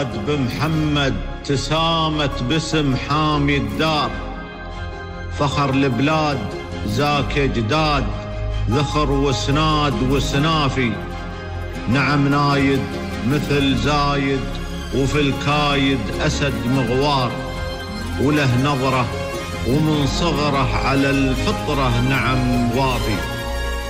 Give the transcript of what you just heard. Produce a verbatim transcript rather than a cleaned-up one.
البلاد بمحمد تسامت باسم حامي الدار. فخر البلاد زاك جداد ذخر وسناد وسنافي. نعم نايد مثل زايد وفي الكايد أسد مغوار. وله نظرة ومن صغره على الفطرة نعم وافي.